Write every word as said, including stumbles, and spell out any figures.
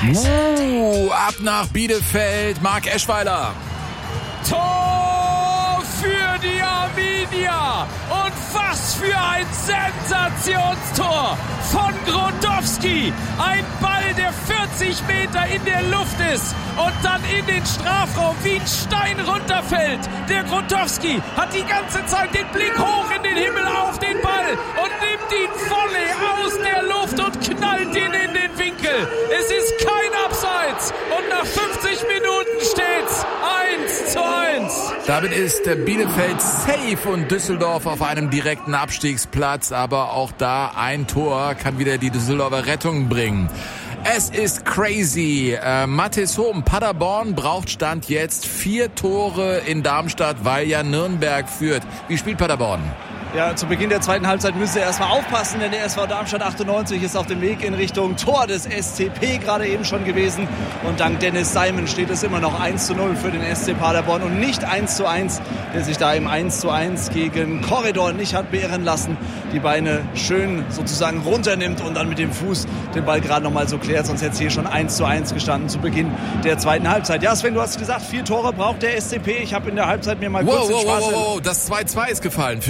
Uh, ab nach Bielefeld, Marc Eschweiler. Tor für die Arminia. Und was für ein Sensationstor von Grotowski. Ein Ball, der vierzig Meter in der Luft ist und dann in den Strafraum wie ein Stein runterfällt. Der Grotowski hat die ganze Zeit den Blick hoch in den Himmel auf den Ball und nimmt ihn volley aus der Luft und knallt ihn in den Winkel. Es ist kein Abseits und nach fünfzig Minuten steht's eins zu eins. Damit ist Bielefeld safe und Düsseldorf auf einem direkten Abstiegsplatz. Aber auch da ein Tor kann wieder die Düsseldorfer Rettung bringen. Es ist crazy. Äh, Mathis Hohm, Paderborn braucht Stand jetzt vier Tore in Darmstadt, weil ja Nürnberg führt. Wie spielt Paderborn? Ja, zu Beginn der zweiten Halbzeit müsst ihr erstmal aufpassen, denn der S V Darmstadt achtundneunzig ist auf dem Weg in Richtung Tor des S C P gerade eben schon gewesen. Und dank Dennis Simon steht es immer noch eins zu null für den S C Paderborn und nicht eins zu eins, der sich da im eins zu eins gegen Corridor nicht hat beirren lassen. Die Beine schön sozusagen runternimmt und dann mit dem Fuß den Ball gerade nochmal so klärt. Sonst hätte es hier schon eins zu eins gestanden zu Beginn der zweiten Halbzeit. Ja, Sven, du hast gesagt, vier Tore braucht der S C P. Ich habe in der Halbzeit mir mal kurz wow, den wow, Spaß... wow, wow, das zwei zu zwei ist gefallen.